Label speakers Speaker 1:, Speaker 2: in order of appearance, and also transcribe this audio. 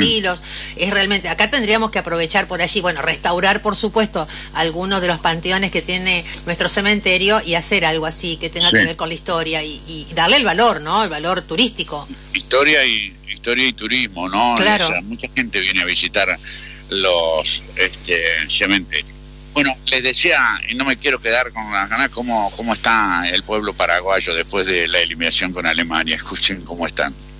Speaker 1: tranquilos. Es realmente, acá tendríamos que aprovechar por allí, bueno, restaurar por supuesto algunos de los panteones que tiene nuestro cementerio y hacer algo así que tenga que ver con la historia y darle el valor, ¿no? El valor turístico.
Speaker 2: Historia y turismo, ¿no?
Speaker 1: Claro.
Speaker 2: O sea, mucha gente viene a visitar los cementerios. Bueno, les decía, y no me quiero quedar con las ganas, cómo está el pueblo paraguayo después de la eliminación con Alemania. Escuchen cómo están.